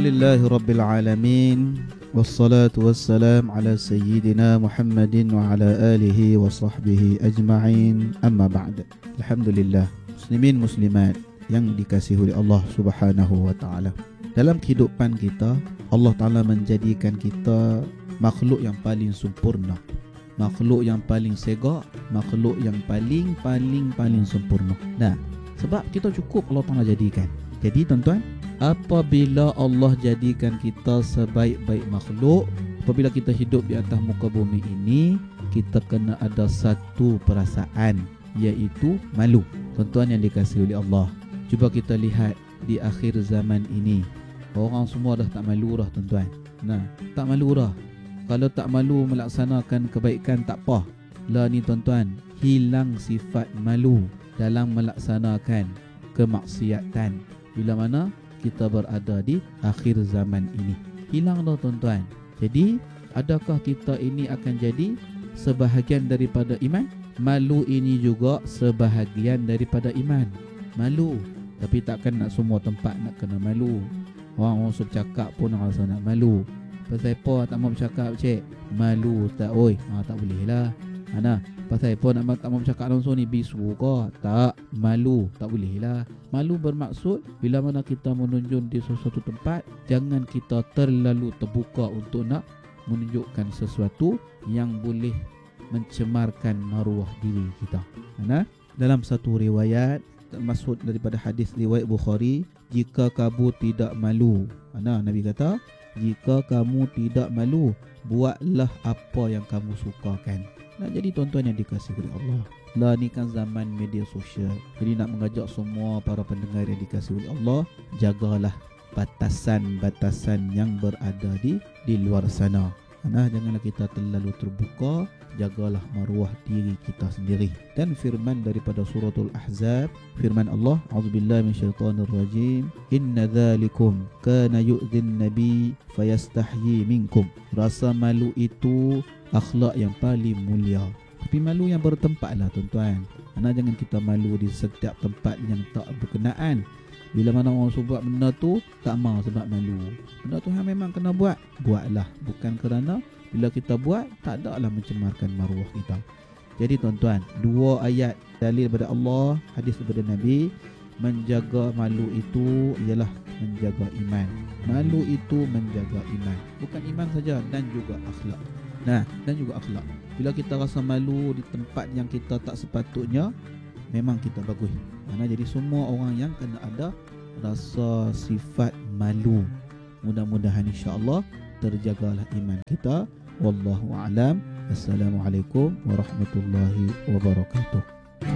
Alhamdulillahi Rabbil Alamin. Wassalatu wassalam ala Sayyidina Muhammadin wa ala alihi wa sahbihi ajma'in. Amma ba'd. Alhamdulillah, muslimin muslimat yang dikasihi oleh Allah Subhanahu wa taala. Dalam kehidupan kita, Allah Taala menjadikan kita makhluk yang paling sempurna, makhluk yang paling segak, makhluk yang paling sempurna. Nah, sebab kita cukup Allah Taala jadikan. Jadi tuan-tuan, apabila Allah jadikan kita sebaik-baik makhluk, apabila kita hidup di atas muka bumi ini, kita kena ada satu perasaan, iaitu malu. Tuan-tuan yang dikasihi oleh Allah, cuba kita lihat di akhir zaman ini, orang semua dah tak malu dah tuan-tuan. Nah, tak malu dah. Kalau tak malu melaksanakan kebaikan tak apa. Lah ni tuan-tuan, hilang sifat malu dalam melaksanakan kemaksiatan. Bila mana kita berada di akhir zaman ini, hilang dah tuan-tuan. Jadi adakah kita ini akan jadi sebahagian daripada iman? Malu ini juga sebahagian daripada iman. Malu, tapi takkan nak semua tempat nak kena malu. Orang suruh bercakap pun rasa nak malu. Pasal apa tak mau bercakap cik? Malu tak oi? Tak boleh lah. Ana, pasal apa tak mau bercakap langsung ni bisu ke? Tak, malu, tak boleh lah. Malu bermaksud bila mana kita menunjuk di sesuatu tempat, jangan kita terlalu terbuka untuk nak menunjukkan sesuatu yang boleh mencemarkan maruah diri kita. Ana, dalam satu riwayat termasuk daripada hadis riwayat Bukhari, jika kamu tidak malu, Nabi kata, jika kamu tidak malu, buatlah apa yang kamu sukakan. Nah, jadi tuan-tuan yang dikasihi oleh Allah, lah ni kan zaman media sosial. Jadi nak mengajak semua para pendengar yang dikasihi oleh Allah, jagalah batasan-batasan yang berada di luar sana. Janganlah kita terlalu terbuka, jagalah maruah diri kita sendiri. Dan firman daripada suratul Ahzab, firman Allah, a'udzubillahi minasyaitonirrajim, inna dzalikum kana yu'dhin nabi fayastahyi minkum. Rasa malu itu akhlak yang paling mulia. Tapi malu yang bertempat lah tuan-tuan. Jangan kita malu di setiap tempat yang tak berkenaan. Bila mana orang suruh buat benda tu, tak mau sebab malu. Benda tu yang memang kena buat, buatlah. Bukan kerana bila kita buat, tak ada lah mencemarkan maruah kita. Jadi tuan-tuan, dua ayat dalil daripada Allah, hadis daripada Nabi, menjaga malu itu ialah menjaga iman. Malu itu menjaga iman. Bukan iman saja, dan juga akhlak. Nah, dan juga akhlak. Bila kita rasa malu di tempat yang kita tak sepatutnya, memang kita bagus. Jadi semua orang yang kena ada rasa sifat malu. Mudah-mudahan insya-Allah terjagalah iman kita. Wallahu a'lam. Assalamualaikum warahmatullahi wabarakatuh.